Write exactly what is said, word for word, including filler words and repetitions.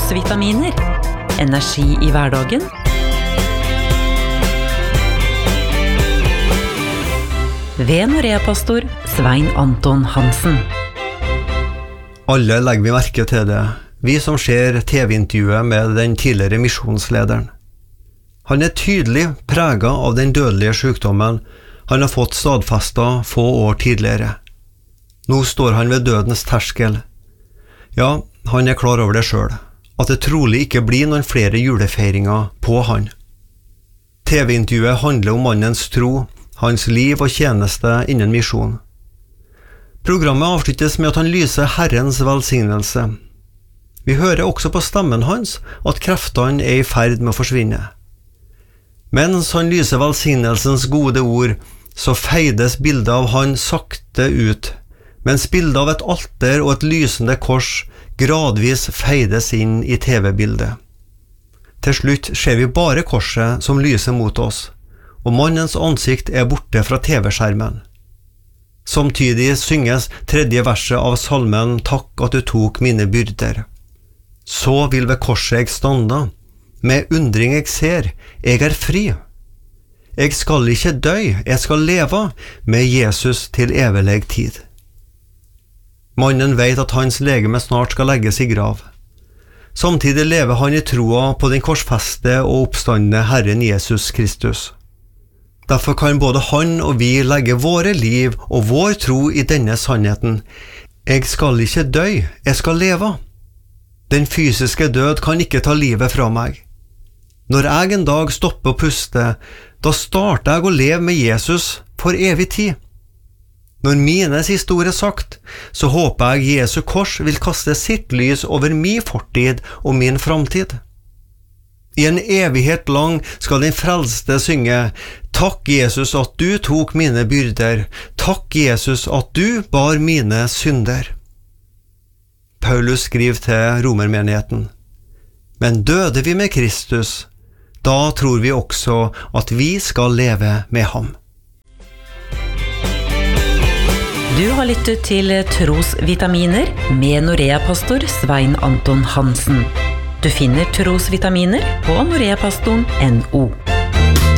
trosvitaminer. Energi i hverdagen. Ved Norea-pastor Svein Anton Hansen. Alle legger vi merke til det, vi som ser T V-intervjuet med den tidligere misjonslederen. Han er tydelig preget av den dødelige sykdommen han har fått stadfestet få år tidligere. Nå står han ved dødens terskel. Ja, han er klar over det selv, at det trolig ikke blir noen flere julefeiringer på han. T V-intervjuet handler om mannens tro, hans liv og tjeneste innen misjon. Programmet avsluttes med at han lyser Herrens velsignelse. Vi hører også på stemmen hans at kreftene er i ferd med å forsvinne. Mens han lyser velsignelsens gode ord, så feides bildet av han sakte ut, mens bildet av et alter og et lysende kors gradvis feides inn i T V-bildet. Til slutt ser vi bare korset som lyser mot oss, og mannens ansikt er borte fra T V-skjermen. Samtidig synges tredje verset av salmen «Takk at du tok mine byrder». Så vil ved korset jeg standa, med undring jeg ser, jeg er fri. Jeg skal ikke dø, jeg skal leve med Jesus til evig tid. Mannen vet at hans legeme snart skal legges i grav. Samtidig lever han i troa på den korsfeste og oppstandende Herren Jesus Kristus. Derfor kan både han og vi legge våre liv og vår tro i denne sannheten. Jeg skal ikke dø, jeg skal leve. Den fysiske død kan ikke ta livet fra meg. Når jeg en dag stopper å puste, da starter jeg å leve med Jesus for evig tid. Når mine siste ord er sagt, så håper jeg Jesu kors vil kaste sitt lys over min fortid og min framtid. I en evighet lang skal den frelste synge, «Takk Jesus at du tok mine byrder, takk Jesus at du bar mine synder». Paulus skriver til romermenigheten, «Men døde vi med Kristus, da tror vi også at vi skal leve med ham». Du har lyttet til Trosvitaminer med Norea-pastor Svein Anton Hansen. Du finner Trosvitaminer på noreapastoren punktum no.